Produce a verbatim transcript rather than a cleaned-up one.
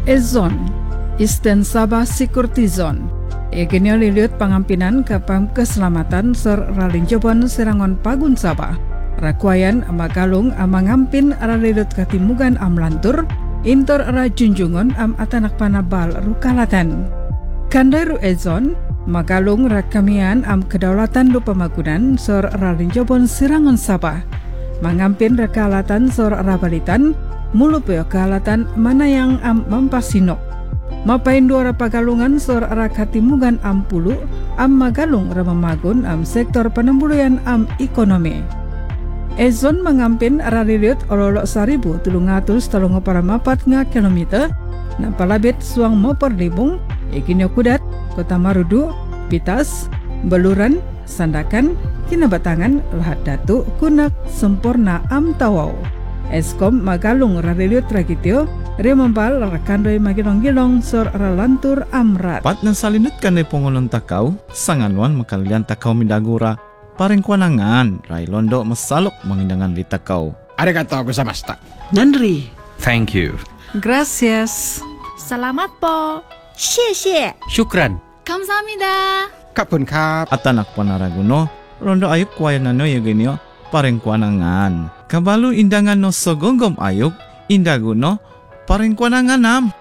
Ezon, Eastern Sabah Security Zone. Egenyo liliut pangampinan kapam keselamatan ser ralinjobon serangon pagun Sabah. Rakuayan amagalung amangampin ralilut katimugan amlantur, intor rajunjungon am atanak panabal rukalatan. Kandairu Ezon, magalung rakamian am kedaulatan lupa magunan ser ralinjobon serangon Sabah. Mangampin rekalatan sor rabalitan mulupeo kalatan mana yang am mampasinok. Mapain dua pagalungan sor rakatimugan am pulu am magalung ramamagun am sektor penembuluyan am ekonomi. Ezon mengampin raliliut ololok saribu tulung atus talung para mapat nga kilometer nampalabit suang moperlibung ikinyo kudat kota Marudu, Pitas, Beluran, Sandakan, Kinabatangan, Lahat Datu, Kunak, Sempurna, Am Tawau. Eskom magalung raliliut tragityo remambal rakandoy magilong-gilong sor ralantur amrat. Pat nan salinut kanay pongolon takaw, sanganwan makalian takaw midagura, pareng kwanangan, ray londo masalok mangindangan li takaw. Arigatou gozaimashita. Nandri. Thank you. Gracias. Salamat po. 谢谢. Shukran. 감사합니다. Kapun kap. Atanak panaraguno, rondo ayuk kwayan nano yaginyo, pareng kwanangan. Kabalu indangan no sogonggom ayuk, indaguno, pareng kwanangan nam.